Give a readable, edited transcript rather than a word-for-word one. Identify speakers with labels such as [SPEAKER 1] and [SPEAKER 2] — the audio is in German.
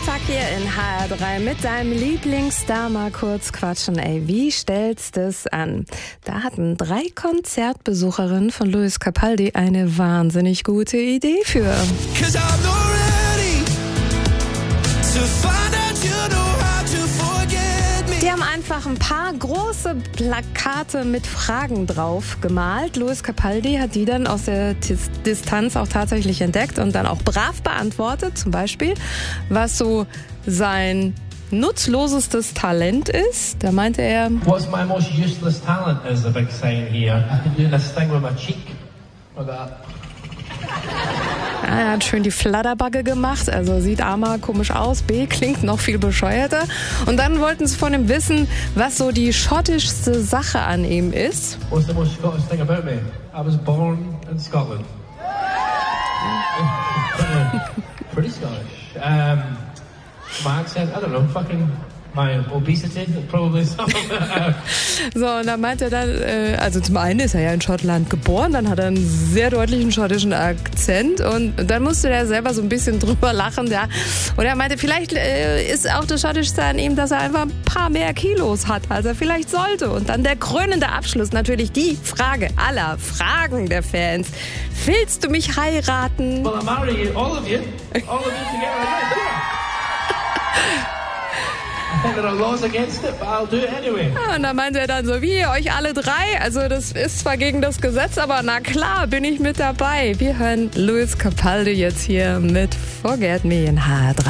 [SPEAKER 1] Sonntag hier in HR3 mit deinem Lieblingsstar mal kurz quatschen. Ey, wie stellst du's an? Da hatten 3 Konzertbesucherinnen von Lewis Capaldi eine wahnsinnig gute Idee für. Die haben einfach ein paar große Plakate mit Fragen drauf gemalt. Lewis Capaldi hat die dann aus der Distanz auch tatsächlich entdeckt und dann auch brav beantwortet. Zum Beispiel, was so sein nutzlosestes Talent ist. Da meinte er:
[SPEAKER 2] What's my most useless talent is a big sign here. I can do this thing with my cheek. Like that.
[SPEAKER 1] Er hat schön die Flatterbacke gemacht, also sieht A mal komisch aus, B klingt noch viel bescheuerter. Und dann wollten sie von ihm wissen, was so die schottischste Sache an ihm ist.
[SPEAKER 2] What's the most Scottish thing about me? I was born in Scotland. Pretty Scottish. My accent, I don't know, fucking my obesity, probably some.
[SPEAKER 1] So, und dann meinte er dann, also zum einen ist er ja in Schottland geboren, dann hat er einen sehr deutlichen schottischen Akzent und dann musste er selber so ein bisschen drüber lachen, ja. Und er meinte, vielleicht ist auch das Schottischste an ihm, dass er einfach ein paar mehr Kilos hat, als er vielleicht sollte. Und dann der krönende Abschluss, natürlich die Frage aller Fragen der Fans. Willst du mich heiraten?
[SPEAKER 2] Well, I'll marry you, all of you together. I think there are laws against it, but I'll do it anyway.
[SPEAKER 1] Ja, und dann meinte er dann so, wie, euch alle 3? Also das ist zwar gegen das Gesetz, aber na klar, bin ich mit dabei. Wir hören Lewis Capaldi jetzt hier mit Forget Me in HR3.